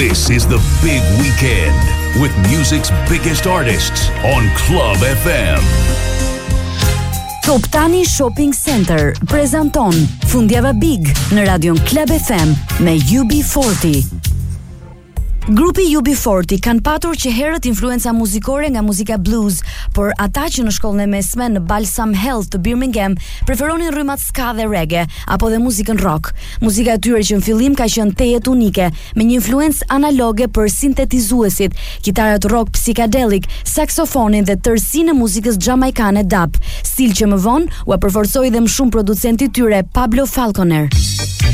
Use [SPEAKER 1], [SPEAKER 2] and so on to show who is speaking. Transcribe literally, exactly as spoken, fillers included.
[SPEAKER 1] This is the big weekend with music's biggest artists on Club F M.
[SPEAKER 2] Top Tani Shopping Center prezanton Fundjava Big në radion Club F M me U B forty. Grupi U B forty kanë patur që herët influenca muzikore nga muzika blues, por ata që në shkollën e mesme në Balsam Health të Birmingham preferonin rrymat ska dhe reggae apo dhe muzikën rock. Muzika e tyre që në fillim ka qenë tejet unike, me një influencë analoge për sintetizuesit, kitarat rock psychedelic, saksofonin dhe tërësinë e muzikës jamaikane dub, stil që më vonë u përforcoi dhe më shumë producenti tyre Pablo Falconer.